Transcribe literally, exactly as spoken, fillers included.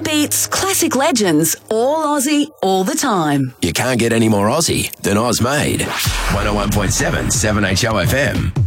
beats, classic legends, all Aussie, all the time. You can't get any more Aussie than Oz Made. one oh one point seven, seven H O F M.